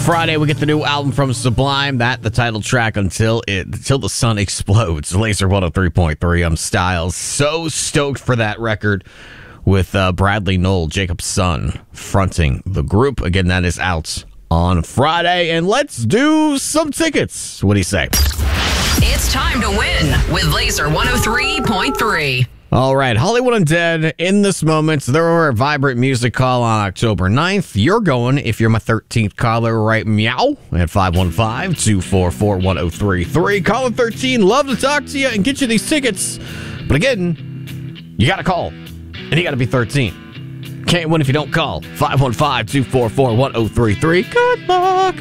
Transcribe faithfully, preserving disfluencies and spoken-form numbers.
Friday, we get the new album from Sublime. That, the title track, Until It, Until the Sun Explodes. Laser one oh three point three. I'm Styles. So stoked for that record with uh, Bradley Knoll, Jacob's son, fronting the group. Again, that is out on Friday. And let's do some tickets. What do you say? It's time to win with Laser one oh three point three. All right, Hollywood Undead in this moment. There were a Vibrant Music Call on October ninth. You're going, if you're my thirteenth caller, right meow at five one five, two four four, one oh three three. Caller thirteen, love to talk to you and get you these tickets. But again, you got to call, and you got to be thirteen. Can't win if you don't call. five one five, two four four, one oh three three. Good luck.